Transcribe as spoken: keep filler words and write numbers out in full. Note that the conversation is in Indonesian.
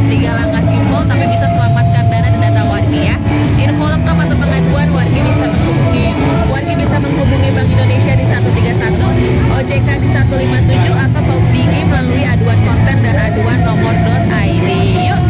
Tiga langkah simpel tapi bisa selamatkan dana dan data wargi ya. Info lengkap atau pengaduan wargi bisa menghubungi wargi bisa menghubungi Bank Indonesia di satu tiga satu, O J K di satu lima tujuh atau Kombigi melalui aduan konten dan aduan nomor .id. Yuk